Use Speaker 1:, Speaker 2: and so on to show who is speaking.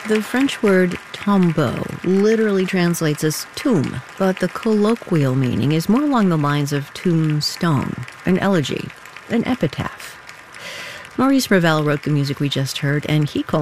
Speaker 1: The French word tombeau literally translates as tomb, but the colloquial meaning is more along the lines of tombstone, an elegy, an epitaph. Maurice Ravel wrote the music we just heard, and he called